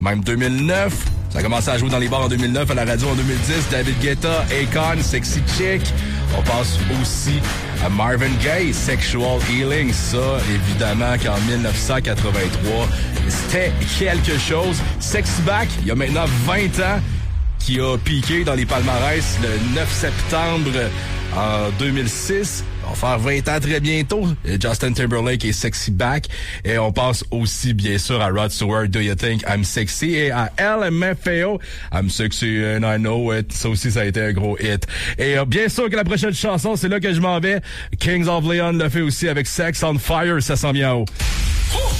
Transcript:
Même 2009. Ça a commencé à jouer dans les bars en 2009, à la radio en 2010. David Guetta, Akon, Sexy Chick. On passe aussi à Marvin Gaye, Sexual Healing. Ça, évidemment, qu'en 1983, c'était quelque chose. Sexy Back, il y a maintenant 20 ans, qui a piqué dans les palmarès le 9 septembre en 2006. On va faire 20 ans très bientôt. Justin Timberlake et Sexy Back. Et on passe aussi, bien sûr, à Rod Stewart, Do You Think I'm Sexy? Et à LMFAO, I'm Sexy and I Know It. Ça aussi, ça a été un gros hit. Et bien sûr que la prochaine chanson, c'est là que je m'en vais. Kings of Leon l'a fait aussi avec Sex on Fire. Ça s'en vient en haut.